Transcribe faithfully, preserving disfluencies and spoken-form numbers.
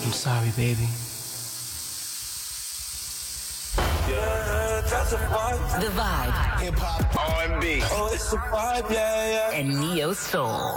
I'm sorry, baby. Yeah, that's a vibe. The Vibe. Hip hop, R and B. Oh, it's a vibe, yeah, yeah. And Neo Soul.